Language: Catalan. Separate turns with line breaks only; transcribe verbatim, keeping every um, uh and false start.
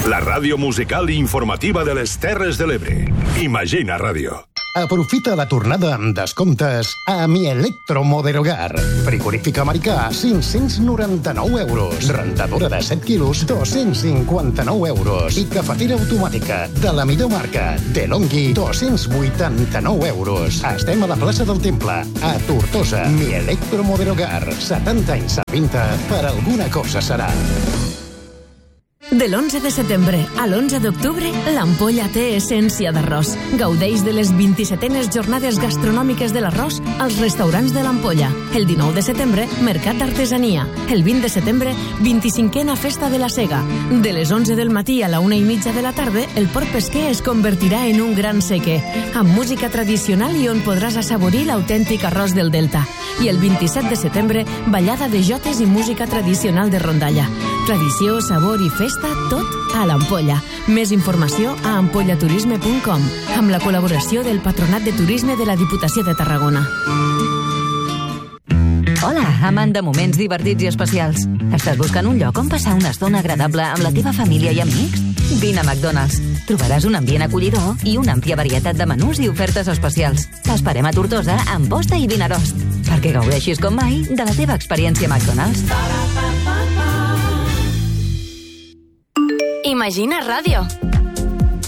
La ràdio musical i informativa de les Terres de l'Ebre. Imagina Ràdio.
Aprofita la tornada amb descomptes a Mi Electromoderogar. Frigorífic americà, cinc-cents noranta-nou euros. Rentadora de set quilos, dos-cents cinquanta-nou euros. I cafetera automàtica de la millor marca, DeLonghi, dos-cents vuitanta-nou euros. Estem a la plaça del Temple, a Tortosa. Mi Electromoderogar. setanta anys a venda, per alguna cosa serà.
De l'onze de setembre a l'onze d'octubre, l'Ampolla té essència d'arròs. Gaudeix de les vint-i-setenes jornades gastronòmiques de l'arròs als restaurants de l'Ampolla. El dinou de setembre, Mercat d'Artesania. El vint de setembre, vint-i-cinquena Festa de la Sega. De les onze del matí a la una i mitja de la tarda, el port pesquer es convertirà en un gran sequer, amb música tradicional i on podràs assaborir l'autèntic arròs del Delta. I el vint-i-set de setembre, ballada de jotes i música tradicional de rondalla. Tradició, sabor i festa, tot a l'Ampolla. Més informació a ampollaturisme punt com, amb la col·laboració del Patronat de Turisme de la Diputació de Tarragona.
Hola, amant de moments divertits i especials. Estàs buscant un lloc on passar una estona agradable amb la teva família i amics? Vine a McDonald's. Trobaràs un ambient acollidor i una àmplia varietat de menús i ofertes especials. T'esperem a Tortosa amb posta i vinarost, perquè gaudeixis com mai de la teva experiència McDonald's.
Imagina Ràdio.